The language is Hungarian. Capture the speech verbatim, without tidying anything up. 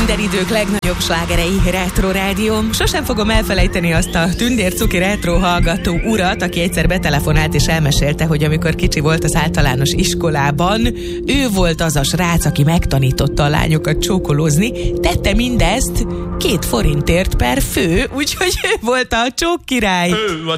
Minden idők legnagyobb slágerei Retro Rádió. Sosem fogom elfelejteni azt a tündércuki retro hallgató urat, aki egyszer betelefonált és elmesélte, hogy amikor kicsi volt az általános iskolában, ő volt az a srác, aki megtanította a lányokat csókolózni, tette mindezt két forintért per fő, úgyhogy ő volt a csók király. Ő, a